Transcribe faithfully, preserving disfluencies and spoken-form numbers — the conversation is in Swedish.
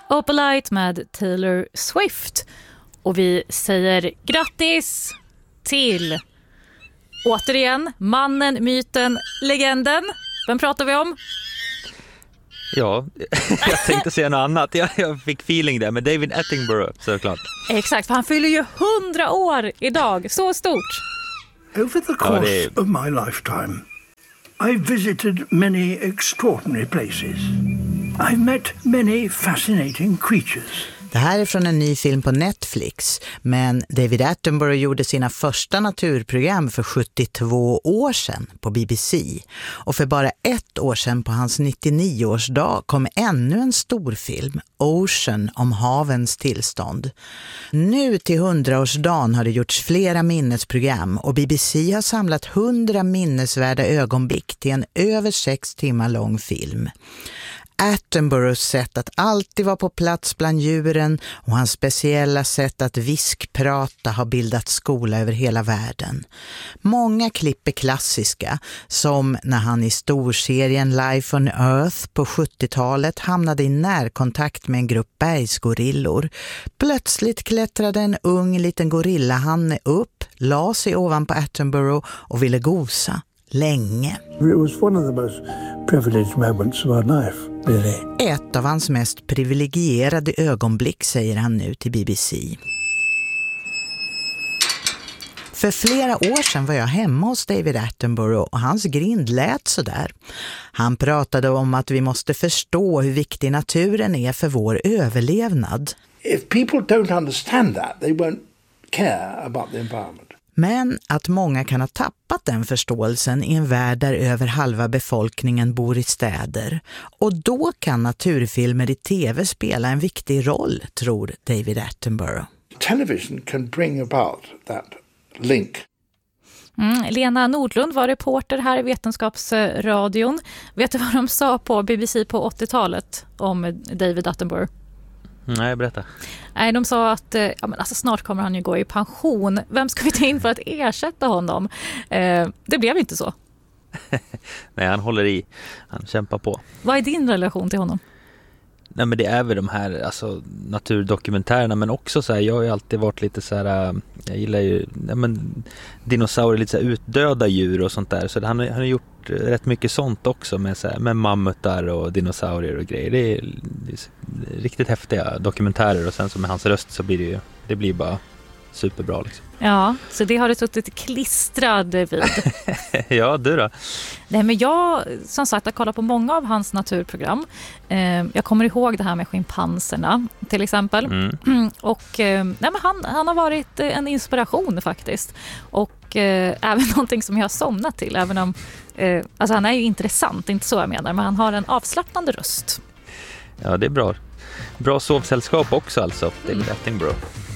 Opalite med Taylor Swift. Och vi säger grattis till, återigen, mannen, myten, legenden. Vem pratar vi om? Ja, jag tänkte säga något annat. Jag, jag fick feeling där med David Attenborough, såklart. Exakt, för han fyller ju hundra år idag. Så stort. Over the course ja, det... of my lifetime, I've visited many extraordinary places. I've met many fascinating creatures. Det här är från en ny film på Netflix, men David Attenborough gjorde sina första naturprogram för sjuttiotvå år sedan på B B C. Och för bara ett år sedan på hans nittionio-årsdag kom ännu en stor film, Ocean, om havens tillstånd. Nu till hundraårsdagen har det gjorts flera minnesprogram och B B C har samlat hundra minnesvärda ögonblick till en över sex timmar lång film. Attenboroughs sätt att alltid vara på plats bland djuren och hans speciella sätt att viskprata har bildat skola över hela världen. Många klipp är klassiska, som när han i storserien Life on Earth på sjuttiotalet hamnade i närkontakt med en grupp bergsgorillor. Plötsligt klättrade en ung liten gorillahanne upp, la sig ovanpå Attenborough och ville gosa. Länge. It was one of the most privileged moments of our life, really. Ett av hans mest privilegierade ögonblick, säger han nu till B B C. För flera år sedan var jag hemma hos David Attenborough och hans grind lät så där. Han pratade om att vi måste förstå hur viktig naturen är för vår överlevnad. If people don't understand that, they won't care about the environment. Men att många kan ha tappat den förståelsen i en värld där över halva befolkningen bor i städer. Och då kan naturfilmer i tv spela en viktig roll, tror David Attenborough. Television can bring about that link. Mm, Lena Nordlund var reporter här i Vetenskapsradion. Vet du vad de sa på B B C på åttiotalet om David Attenborough? Nej, berätta. Nej, de sa att ja, men alltså, snart kommer han ju gå i pension. Vem ska vi ta in för att ersätta honom? Eh, det blev inte så. Nej, han håller i. Han kämpar på. Vad är din relation till honom? Nej, men det är väl de här alltså, naturdokumentärerna, men också så här, jag har ju alltid varit lite så här, jag gillar ju ja, men, dinosaurier, lite så här utdöda djur och sånt där, så han, han har gjort rätt mycket sånt också med, så här, med mammutar och dinosaurier och grejer. Det är, det är riktigt häftiga dokumentärer och sen så med hans röst så blir det ju, det blir bara superbra liksom. Ja, så det har du suttit klistrad vid. Ja, du då? Nej, men jag, som sagt, har kollat på många av hans naturprogram. Eh, jag kommer ihåg det här med schimpanserna, till exempel. Mm. Och eh, nej, men han, han har varit en inspiration faktiskt. Och eh, även någonting som jag har somnat till. Även om, eh, alltså han är ju intressant, inte så jag menar, men han har en avslappnande röst. Ja, det är bra. Bra sovsällskap också alltså, David Attenborough.